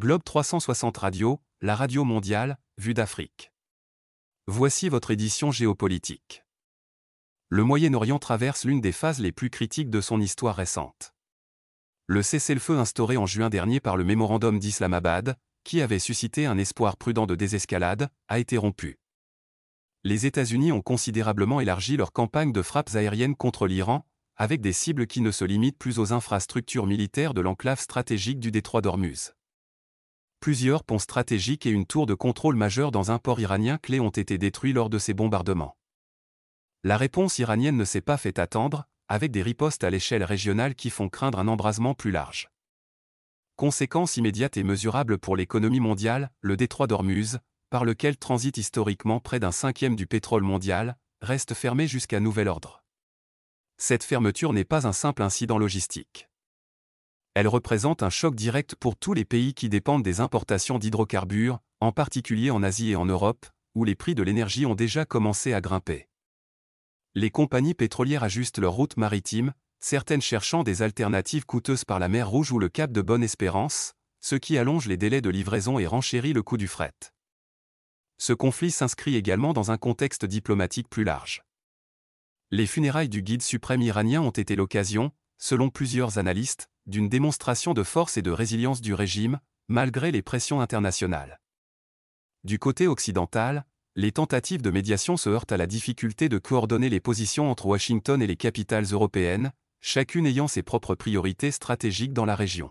Globe 360 Radio, la radio mondiale, vue d'Afrique. Voici votre édition géopolitique. Le Moyen-Orient traverse l'une des phases les plus critiques de son histoire récente. Le cessez-le-feu instauré en juin dernier par le mémorandum d'Islamabad, qui avait suscité un espoir prudent de désescalade, a été rompu. Les États-Unis ont considérablement élargi leur campagne de frappes aériennes contre l'Iran, avec des cibles qui ne se limitent plus aux infrastructures militaires de l'enclave stratégique du détroit d'Ormuz. Plusieurs ponts stratégiques et une tour de contrôle majeure dans un port iranien clé ont été détruits lors de ces bombardements. La réponse iranienne ne s'est pas fait attendre, avec des ripostes à l'échelle régionale qui font craindre un embrasement plus large. Conséquence immédiate et mesurable pour l'économie mondiale, le détroit d'Ormuz, par lequel transite historiquement près d'un cinquième du pétrole mondial, reste fermé jusqu'à nouvel ordre. Cette fermeture n'est pas un simple incident logistique. Elle représente un choc direct pour tous les pays qui dépendent des importations d'hydrocarbures, en particulier en Asie et en Europe, où les prix de l'énergie ont déjà commencé à grimper. Les compagnies pétrolières ajustent leurs routes maritimes, certaines cherchant des alternatives coûteuses par la mer Rouge ou le cap de Bonne-Espérance, ce qui allonge les délais de livraison et renchérit le coût du fret. Ce conflit s'inscrit également dans un contexte diplomatique plus large. Les funérailles du guide suprême iranien ont été l'occasion, selon plusieurs analystes, d'une démonstration de force et de résilience du régime, malgré les pressions internationales. Du côté occidental, les tentatives de médiation se heurtent à la difficulté de coordonner les positions entre Washington et les capitales européennes, chacune ayant ses propres priorités stratégiques dans la région.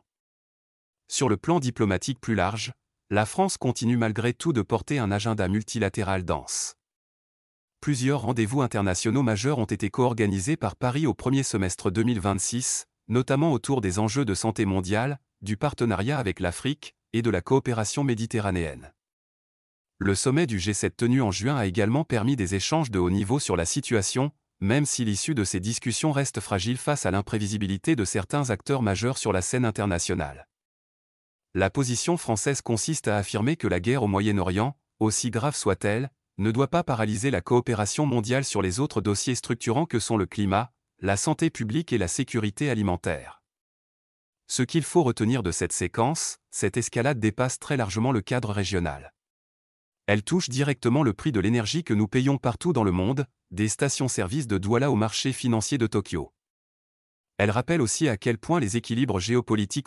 Sur le plan diplomatique plus large, la France continue malgré tout de porter un agenda multilatéral dense. Plusieurs rendez-vous internationaux majeurs ont été co-organisés par Paris au premier semestre 2026, notamment autour des enjeux de santé mondiale, du partenariat avec l'Afrique et de la coopération méditerranéenne. Le sommet du G7 tenu en juin a également permis des échanges de haut niveau sur la situation, même si l'issue de ces discussions reste fragile face à l'imprévisibilité de certains acteurs majeurs sur la scène internationale. La position française consiste à affirmer que la guerre au Moyen-Orient, aussi grave soit-elle, ne doit pas paralyser la coopération mondiale sur les autres dossiers structurants que sont le climat, la santé publique et la sécurité alimentaire. Ce qu'il faut retenir de cette séquence, cette escalade dépasse très largement le cadre régional. Elle touche directement le prix de l'énergie que nous payons partout dans le monde, des stations-service de Douala au marché financier de Tokyo. Elle rappelle aussi à quel point les équilibres géopolitiques